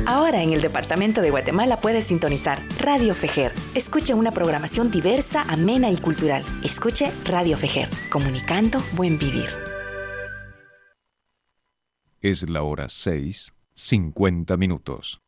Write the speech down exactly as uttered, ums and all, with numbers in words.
Ahora en el departamento de Guatemala puedes sintonizar Radio Fejer. Escuche una programación diversa, amena y cultural. Escuche Radio Fejer, comunicando buen vivir. Es la hora seis, cincuenta minutos.